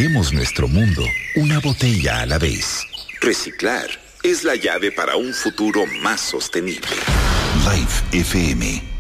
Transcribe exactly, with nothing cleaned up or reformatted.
Cambiemos nuestro mundo una botella a la vez. Reciclar es la llave para un futuro más sostenible. Life F M